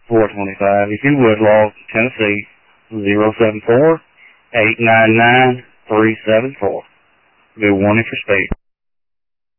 425. If you would, log Tennessee 074-899-374. Good warning for speed.